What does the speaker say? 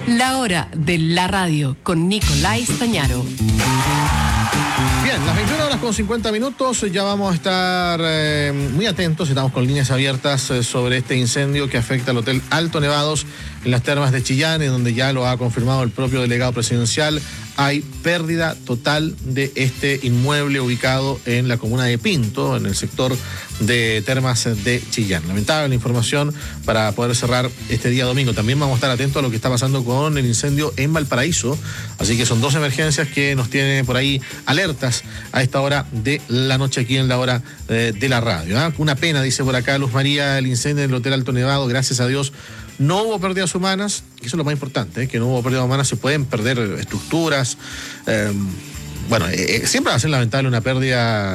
La hora de la radio con Nicolás Stañaro. Bien, las 21:50, ya vamos a estar muy atentos, estamos con líneas abiertas sobre este incendio que afecta al Hotel Alto Nevados en las termas de Chillán, en donde ya lo ha confirmado el propio delegado presidencial. Hay pérdida total de este inmueble ubicado en la comuna de Pinto, en el sector de termas de Chillán. Lamentable la información para poder cerrar este día domingo. También vamos a estar atentos a lo que está pasando con el incendio en Valparaíso. Así que son dos emergencias que nos tienen por ahí alertas a esta hora de la noche aquí en la hora de la radio. Una pena, dice por acá Luz María, el incendio en el Hotel Alto Nevado. Gracias a Dios no hubo pérdidas humanas, y eso es lo más importante, que no hubo pérdidas humanas. Se pueden perder estructuras. Siempre va a ser lamentable una pérdida